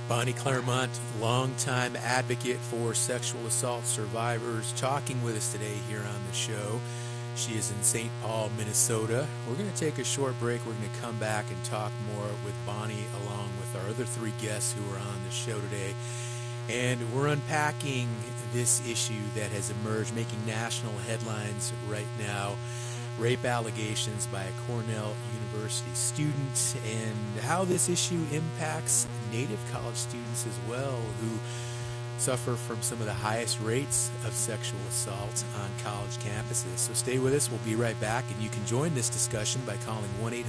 Bonnie Claremont, longtime advocate for sexual assault survivors, talking with us today here on the show. She is in St. Paul, Minnesota. We're going to take a short break. We're going to come back and talk more with Bonnie along with our other three guests who are on the show today. And we're unpacking this issue that has emerged, making national headlines right now. Rape allegations by a Cornell University student, and how this issue impacts Native college students as well, who suffer from some of the highest rates of sexual assault on college campuses. So stay with us. We'll be right back, and you can join this discussion by calling 1-800